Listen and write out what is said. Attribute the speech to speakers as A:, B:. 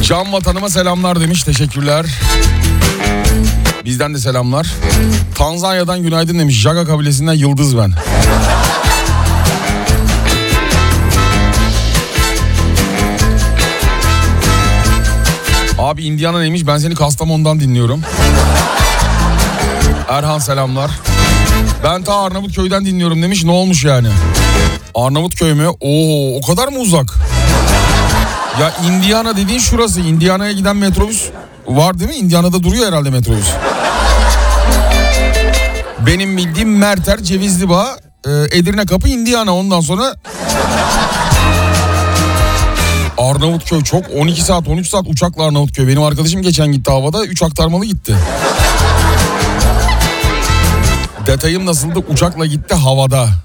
A: Can vatanıma selamlar demiş. Teşekkürler. Bizden de selamlar. Tanzanya'dan günaydın demiş. Jaga kabilesinden Yıldız ben. Abi Indiana neymiş? Ben seni Kastamonu'dan dinliyorum. Erhan selamlar. Ben ta Arnavutköy'den dinliyorum demiş. Ne olmuş yani? Arnavutköy mü? Oo, o kadar mı uzak? Ya Indiana dediğin şurası. Indiana'ya giden metrobüs var değil mi? Indiana'da duruyor herhalde metrobüs. Benim bildiğim Merter, Cevizlibağ, Edirne Kapı, Indiana. Ondan sonra Arnavutköy çok 12 saat 13 saat uçakla Arnavutköy. Benim arkadaşım geçen gitti havada 3 aktarmalı gitti. Detayım nasıldı? Uçakla gitti havada.